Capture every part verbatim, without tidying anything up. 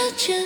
Gotcha.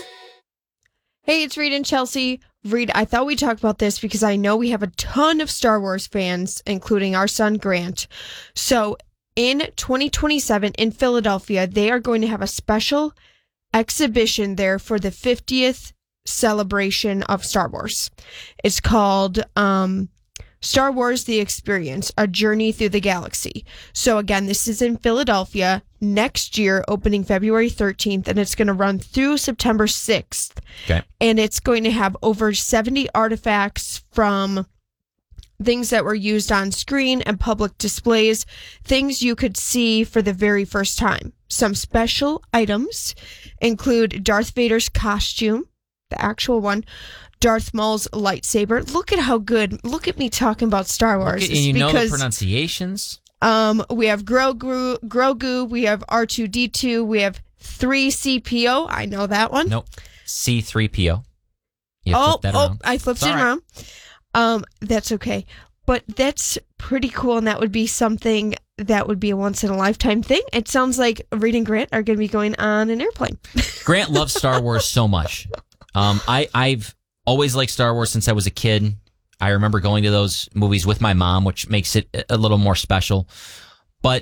Hey, it's Reed and Chelsea. Reed, I thought we'd talk about this because I know we have a ton of Star Wars fans, including our son Grant. So in twenty twenty-seven in Philadelphia, they are going to have a special exhibition there for the fiftieth celebration of Star Wars. It's called um, Star Wars The Experience, A Journey Through the Galaxy. So again, this is in Philadelphia next year, opening February thirteenth, and it's going to run through September sixth. Okay. And it's going to have over seventy artifacts from things that were used on screen and public displays, things you could see for the very first time. Some special items include Darth Vader's costume, the actual one, Darth Maul's lightsaber. Look at how good. Look at me talking about Star Wars. Look at, and you know because, the pronunciations. Um, we have Grogu, Grogu, we have R two D two, we have three C P O. I know that one. Nope. C three P O. You oh, flip that oh, around. I flipped It's it all right. around. Um, that's okay. But that's pretty cool, and that would be something that would be a once-in-a-lifetime thing. It sounds like Reed and Grant are going to be going on an airplane. Grant loves Star Wars so much. Um, I, I've always liked Star Wars since I was a kid. I remember going to those movies with my mom, which makes it a little more special. But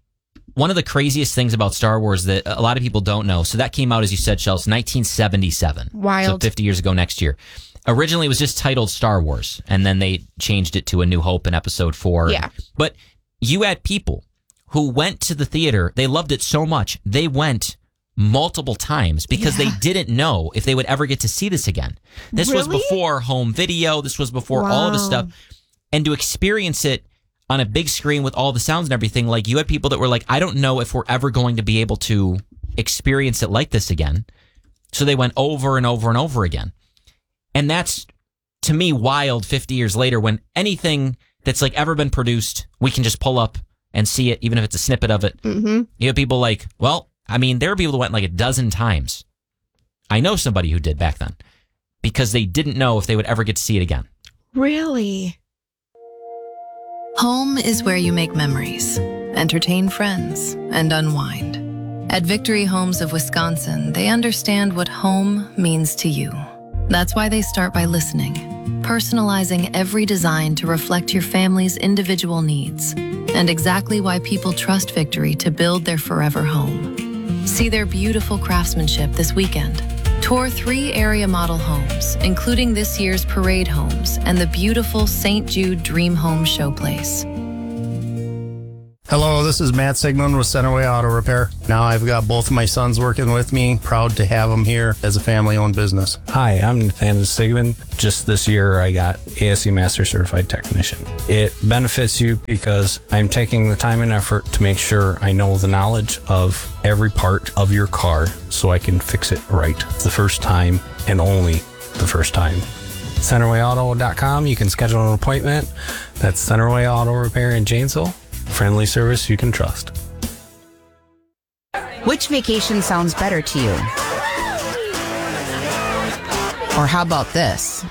one of the craziest things about Star Wars that a lot of people don't know, so that came out, as you said, Chelsea, nineteen seventy-seven. Wild. So fifty years ago next year. Originally, it was just titled Star Wars, and then they changed it to A New Hope in episode four. Yeah. But you had people who went to the theater. They loved it so much, they went multiple times because Yeah. they didn't know if they would ever get to see this again. This was Really? before home video. This was before all of this Wow. stuff. And to experience it on a big screen with all the sounds and everything, like you had people that were like, I don't know if we're ever going to be able to experience it like this again. So they went over and over and over again. And that's, to me, wild fifty years later when anything that's like ever been produced, we can just pull up and see it, even if it's a snippet of it. Mm-hmm. You have people like, well, I mean, there were people that went like a dozen times. I know somebody who did back then because they didn't know if they would ever get to see it again. Really? Home is where you make memories, entertain friends, and unwind. At Victory Homes of Wisconsin, they understand what home means to you. That's why they start by listening, personalizing every design to reflect your family's individual needs, and exactly why people trust Victory to build their forever home. See their beautiful craftsmanship this weekend. Tour three area model homes, including this year's Parade Homes and the beautiful Saint Jude Dream Home Showplace. Hello, this is Matt Sigmund with Centerway Auto Repair. Now I've got both of my sons working with me. Proud to have them here as a family-owned business. Hi, I'm Nathaniel Sigmund. Just this year, I got A S E Master Certified Technician. It benefits you because I'm taking the time and effort to make sure I know the knowledge of every part of your car so I can fix it right the first time and only the first time. Centerway Auto dot com, you can schedule an appointment. That's Centerway Auto Repair in Janesville. Friendly service you can trust. Which vacation sounds better to you? Or how about this?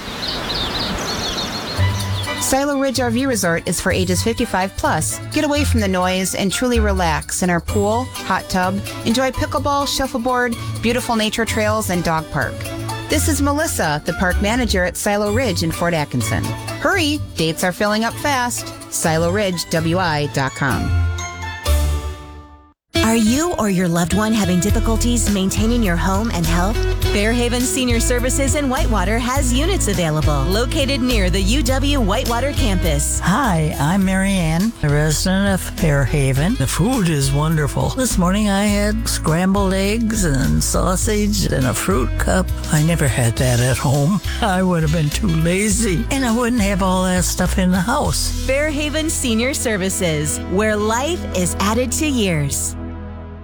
Silo Ridge R V Resort is for ages fifty-five plus. Get away from the noise and truly relax in our pool, hot tub, enjoy pickleball, shuffleboard, beautiful nature trails, and dog park. This is Melissa, the park manager at Silo Ridge in Fort Atkinson. Hurry, dates are filling up fast. Silo Ridge W I dot com. Are you or your loved one having difficulties maintaining your home and health? Fairhaven Senior Services in Whitewater has units available, located near the U W Whitewater campus. Hi, I'm Marianne, a resident of Fairhaven. The food is wonderful. This morning I had scrambled eggs and sausage and a fruit cup. I never had that at home. I would have been too lazy, and I wouldn't have all that stuff in the house. Fairhaven Senior Services, where life is added to years.